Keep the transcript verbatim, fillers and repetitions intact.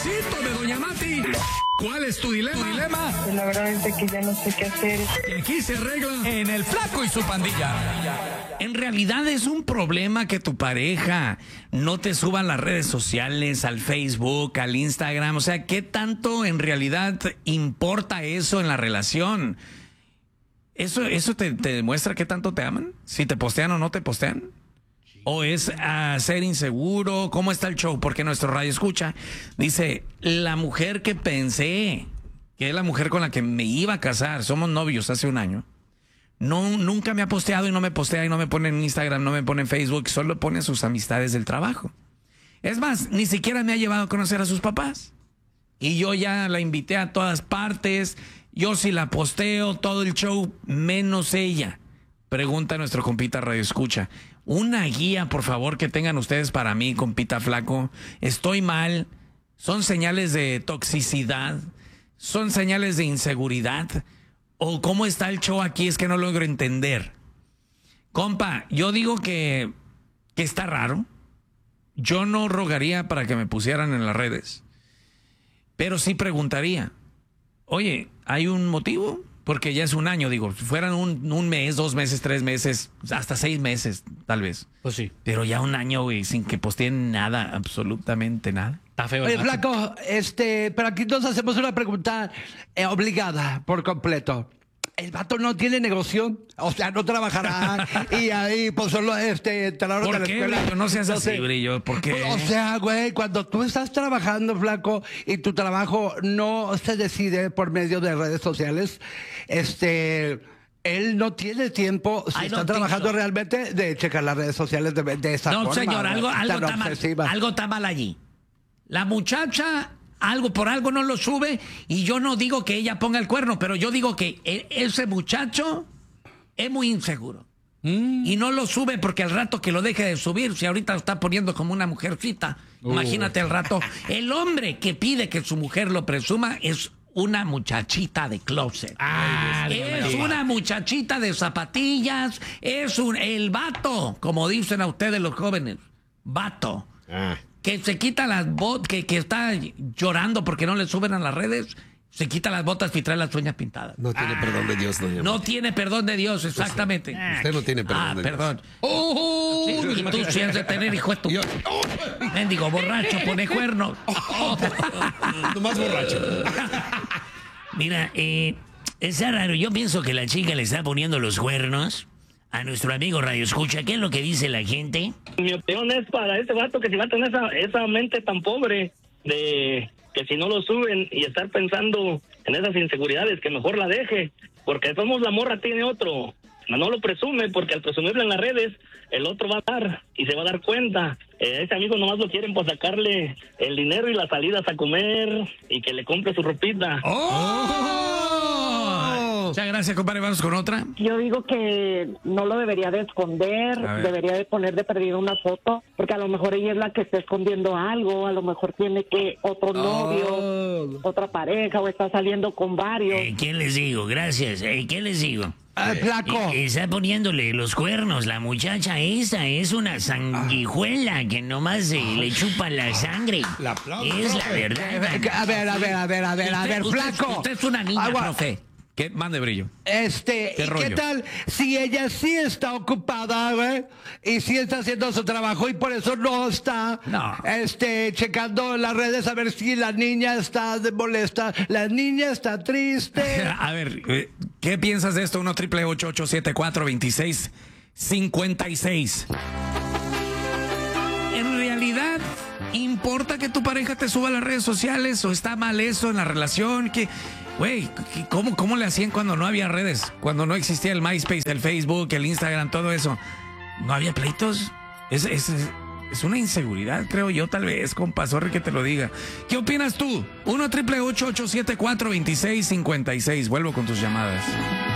Diosito de Doña Mati. ¿Cuál es tu dilema? dilema? Pues la verdad es de que ya no sé qué hacer. Y aquí se arregla en El Flaco y su pandilla. En realidad es un problema que tu pareja no te suba a las redes sociales, al Facebook, al Instagram. O sea, ¿qué tanto en realidad importa eso en la relación? ¿Eso, eso te, te demuestra qué tanto te aman? ¿Si te postean o no te postean? ¿O es a ser inseguro? ¿Cómo está el show? Porque nuestro radio escucha. Dice, la mujer que pensé que es la mujer con la que me iba a casar, somos novios hace un año, no, nunca me ha posteado y no me postea y no me pone en Instagram, no me pone en Facebook, solo pone a sus amistades del trabajo. Es más, ni siquiera me ha llevado a conocer a sus papás. Y yo ya la invité a todas partes, yo sí la posteo, todo el show, menos ella. Pregunta a nuestro compita Radio Escucha. Una guía, por favor, que tengan ustedes para mí, compita flaco. Estoy mal. Son señales de toxicidad. Son señales de inseguridad. O cómo está el show aquí, es que no logro entender. Compa, yo digo que, que está raro. Yo no rogaría para que me pusieran en las redes. Pero sí preguntaría. Oye, ¿hay un motivo? Porque ya es un año, digo, si fueran un, un mes, dos meses, tres meses, hasta seis meses, tal vez. Pues sí. Pero ya un año, güey, sin que posteen nada, absolutamente nada. Está feo. Oye, flaco, este, pero aquí nos hacemos una pregunta eh, obligada por completo. El vato no tiene negocio, o sea, no trabajará y ahí, pues solo este, entraron ¿Por a la qué, escuela. Brillo? No seas así, Entonces, Brillo, ¿por qué? O sea, güey, cuando tú estás trabajando, flaco, y tu trabajo no se decide por medio de redes sociales, este... Él no tiene tiempo, si I está don't think trabajando so. realmente, de checar las redes sociales de, de esa No, forma. señor, algo, tan algo, está mal, obsesiva. algo está mal allí. La muchacha, algo por algo no lo sube, y yo no digo que ella ponga el cuerno, pero yo digo que e- ese muchacho es muy inseguro. Mm. Y no lo sube porque al rato que lo deje de subir, si ahorita lo está poniendo como una mujercita, uh. imagínate al rato. El hombre que pide que su mujer lo presuma es una muchachita de closet. Ah, es una muchachita de zapatillas. Es un el vato, como dicen a ustedes los jóvenes. Vato. Ah. Que se quita las botas, que, que está llorando porque no le suben a las redes. Se quita las botas y trae las uñas pintadas. No tiene ah. perdón de Dios, doña No tiene perdón de Dios, exactamente. Usted, usted no tiene perdón ah, de perdón. Dios. Oh, sí, y tú sí has de tener hijo de tu... Mendigo borracho, pone cuernos. Nomás borracho. Mira, eh, es raro. Yo pienso que la chica le está poniendo los cuernos a nuestro amigo Radio Escucha. ¿Qué es lo que dice la gente? Mi opinión es para ese vato que si va a tener esa, esa mente tan pobre de que si no lo suben y estar pensando en esas inseguridades, que mejor la deje, porque somos la morra tiene otro. No lo presume, porque al presumirlo en las redes, el otro va a dar y se va a dar cuenta. Eh, ese amigo nomás lo quieren por sacarle el dinero y las salidas a comer y que le compre su ropita. ¡Oh! Muchas gracias, compadre. Vamos con otra. Yo digo que no lo debería de esconder, debería de poner de perdido una foto, porque a lo mejor ella es la que está escondiendo algo, a lo mejor tiene que otro novio, oh. otra pareja, o está saliendo con varios. Eh, ¿Qué les digo? Gracias. Eh, ¿Qué les digo? Ah, flaco. Eh, está poniéndole los cuernos. La muchacha esa es una sanguijuela ah. que nomás eh, le chupa la sangre. La es la verdad. A ver, a ver, a ver, a ver, a ver, usted, flaco. Usted, usted es una niña, Agua. profe. ¿Qué? Mande, Brillo. Este, ¿Qué, ¿y qué tal si ella sí está ocupada, güey? Y sí está haciendo su trabajo y por eso no está no. este, checando las redes a ver si la niña está de molesta, la niña está triste. A ver, ¿qué piensas de esto? uno triple ocho ocho siete cuatro dos seis cinco seis. En realidad, ¿importa que tu pareja te suba a las redes sociales o está mal eso en la relación? Que güey, ¿cómo, ¿cómo le hacían cuando no había redes? Cuando no existía el MySpace, el Facebook, el Instagram, todo eso. ¿No había pleitos? Es, es, es una inseguridad, creo yo, tal vez, compa, sorry que te lo diga. ¿Qué opinas tú? uno triple ocho ocho siete cuatro dos seis cinco seis. Vuelvo con tus llamadas.